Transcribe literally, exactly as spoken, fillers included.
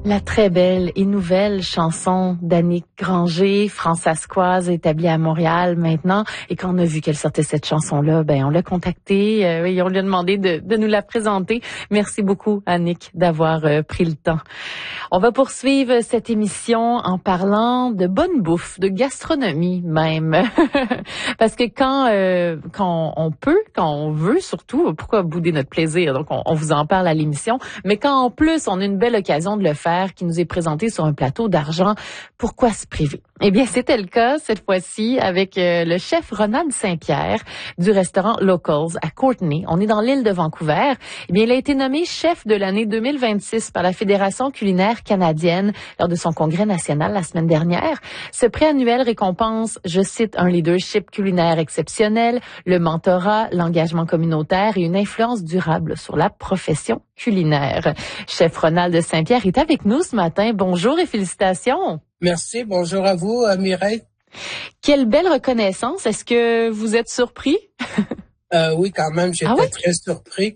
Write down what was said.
La très belle et nouvelle chanson d'Annick Granger, françaiscoise établie à Montréal maintenant. Et quand on a vu qu'elle sortait cette chanson-là, ben on l'a contactée euh, et on lui a demandé de, de nous la présenter. Merci beaucoup, Annick, d'avoir euh, pris le temps. On va poursuivre cette émission en parlant de bonne bouffe, de gastronomie même. Parce que quand, euh, quand on peut, quand on veut surtout, pourquoi bouder notre plaisir? Donc on, on vous en parle à l'émission. Mais quand en plus on a une belle occasion de le faire, qui nous est présenté sur un plateau d'argent, pourquoi se priver? Eh bien, c'était le cas cette fois-ci avec euh, le chef Ronald Saint-Pierre du restaurant Locals à Courtenay. On est dans l'île de Vancouver. Eh bien, il a été nommé chef de l'année deux mille vingt-six par la Fédération culinaire canadienne lors de son congrès national la semaine dernière. Ce prix annuel récompense, je cite, un leadership culinaire exceptionnel, le mentorat, l'engagement communautaire et une influence durable sur la profession culinaire. Chef Ronald Saint-Pierre est avec nous ce matin. Bonjour et félicitations. Merci, bonjour à vous, Mireille. Quelle belle reconnaissance. Est-ce que vous êtes surpris? euh, oui, quand même, j'étais ah ouais? très surpris.